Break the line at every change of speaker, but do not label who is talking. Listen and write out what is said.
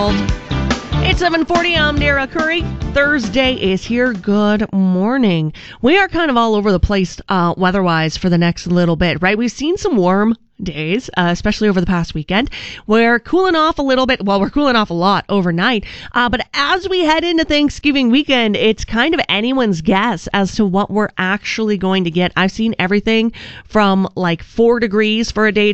It's 7:40. I'm Dara Curry. Thursday is here. Good morning. We are kind of all over the place weather-wise for the next little bit, right? We've seen some warm days, especially over the past weekend. We're cooling off a little bit. Well, we're cooling off a lot overnight. But as we head into Thanksgiving weekend, it's kind of anyone's guess as to what we're actually going to get. I've seen everything from like 4 degrees for a day